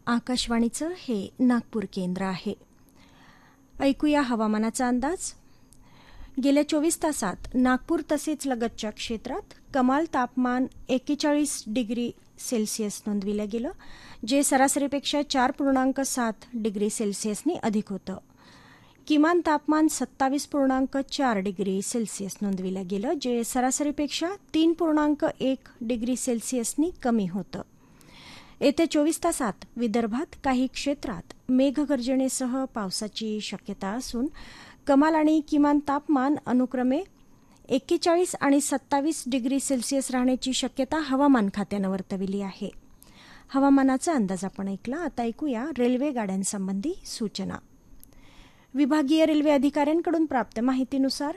आकाशवाणीचं हे नागपूर केंद्र आहे. ऐकूया हवामानाचा अंदाज. गेल्या 24 तासात नागपूर तसेच लगतच्या क्षेत्रात कमाल तापमान 41 डिग्री सेल्सिअस नोंदविलं गेलं, जे सरासरीपेक्षा 4.7 डिग्री सेल्सिअसनी अधिक होतं. किमान तापमान 27.4 डिग्री सेल्सिअस नोंदविलं गेलं, जे सरासरीपेक्षा 3.1 डिग्री सेल्सिअसनी कमी होतं. येत्या 24 तासात विदर्भात काही क्षेत्रात मेघगर्जनेसह पावसाची शक्यता असून कमाल आणि किमान तापमान अनुक्रमे 41 आणि 27 डिग्री सेल्सिअस राहण्याची शक्यता हवामान खात्यानं वर्तविली आहे. हवामानाचा अंदाज आपण ऐकला. आता ऐकूया रेल्वे गाड्यांसंबंधी सूचना. विभागीय रेल्वे अधिकाऱ्यांकडून प्राप्त माहितीनुसार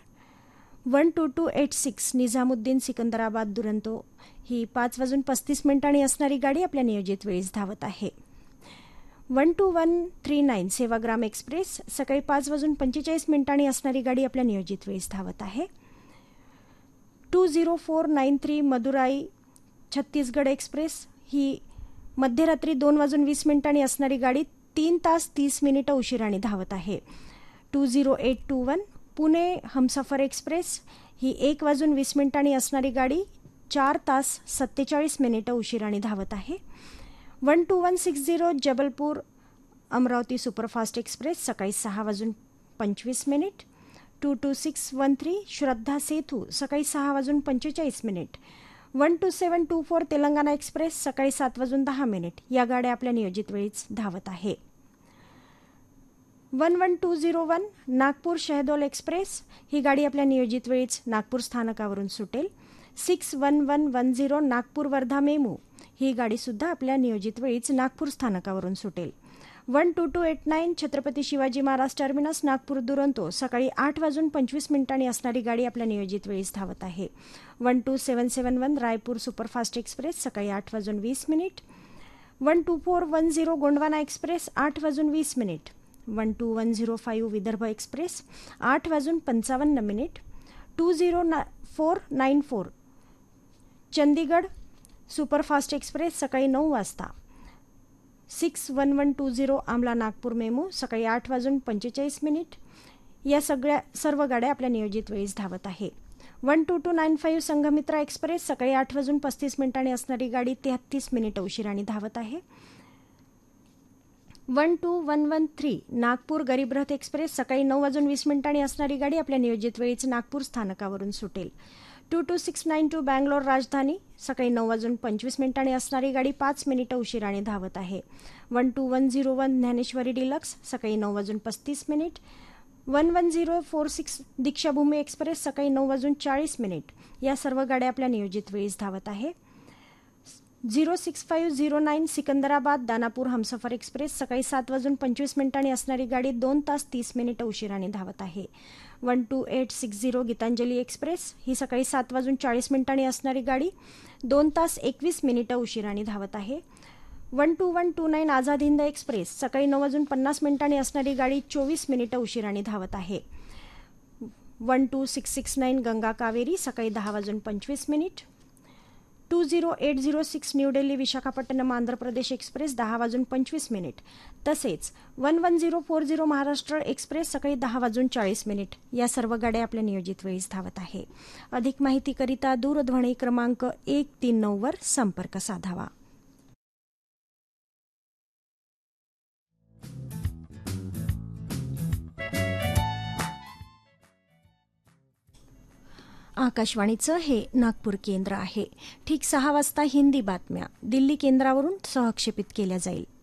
12286 निझामुद्दीन सिकंदराबाद दुरंतो ही 5:35 असणारी गाडी आपल्या नियोजित वेळेस धावत आहे. 12139 सेवाग्राम एक्सप्रेस सकाळी 5:45 असणारी गाडी आपल्या नियोजित वेळेस धावत आहे. 20493 मदुराई छत्तीसगड एक्सप्रेस ही मध्यरात्री 2:20 असणारी गाडी 3 तास 30 मिनिटं उशिराने धावत आहे. 20821 पुणे हमसफर एक्सप्रेस ही 1:20 असणारी गाडी 4 तास 47 मिनिटं उशिराने धावत आहे. 12160 जबलपूर अमरावती सुपरफास्ट एक्सप्रेस सकाळी 6:25. 22613 श्रद्धा सेतू सकाळी 6:45. 12724 तेलंगणा एक्सप्रेस सकाळी 7:10 या गाड्या आपल्या नियोजित वेळीच धावत आहे. 11201 नागपूर शहदोल एक्सप्रेस ही गाडी आपल्या नियोजित वेळीच नागपूर स्थानकावरून सुटेल. 61110 नागपूर वर्धा मेमू ही गाडीसुद्धा आपल्या नियोजित वेळीच नागपूर स्थानकावरून सुटेल. 12289 छत्रपती शिवाजी महाराज टर्मिनस नागपूर दुरंतो सकाळी 8:25 असणारी गाडी आपल्या नियोजित वेळीच धावत आहे. 12771 रायपूर सुपरफास्ट एक्सप्रेस सकाळी 8:20. 12410 Gondwana express 8:20. 12105 Vidarbha express 8:55. 20494 Chandigarh superfast express सकाळी 9 वाजता. 61120 आमला नागपूर मेमू सकाळी 8:45. या सर्व गाड्या आपल्या नियोजित वेळीच धावत आहे. 12295 संघमित्रा एक्सप्रेस सकाळी 8:35 असणारी गाडी 33 मिनिटं उशिराने धावत आहे. 12113 नागपूर गरीबरथ एक्सप्रेस सकाळी 9:20 असणारी गाडी आपल्या नियोजित वेळीच नागपूर स्थानकावरून सुटेल. 22692 बँगलोर राजधानी सकाळी 9:25 असणारी गाडी 5 मिनिटं उशिराने धावत आहे. 12101 ज्ञानेश्वरी डिलक्स सकाळी 9:35. 11046 दीक्षाभूमी एक्सप्रेस सकाळी 9:40 या सर्व गाड्या आपल्या नियोजित वेळीच धावत आहे. 06509 सिकंदराबाद दानापूर हमसफर एक्सप्रेस सकाळी 7:25 असणारी गाडी 2 तास 30 मिनिटं उशिराने धावत आहे. 12860 गीतांजली एक्सप्रेस ही सकाळी 7:40 असणारी गाडी 2 तास 21 मिनिटं उशिराने धावत आहे. 12129 आझाद हिंद एक्सप्रेस सकाळी 9:50 असणारी गाडी 24 मिनिटं उशिराने धावत आहे. 12669 गंगा कावेरी सकाळी 10:25. 20806 न्यू दिल्ली विशाखापट्टणम आंध्र प्रदेश एक्सप्रेस 10:25. तसेच 11040 महाराष्ट्र एक्सप्रेस सकाळी 10:40 या सर्व गाड्या आपल्या नियोजित वेळीच धावत आहे. अधिक माहितीकरिता दूरध्वनी क्रमांक 139 वर संपर्क साधावा. आकाशवाणीचं हे नागपूर केंद्र आहे. ठीक 6 वाजता हिंदी बातम्या दिल्ली केंद्रावरून सहक्षेपित केल्या जाईल.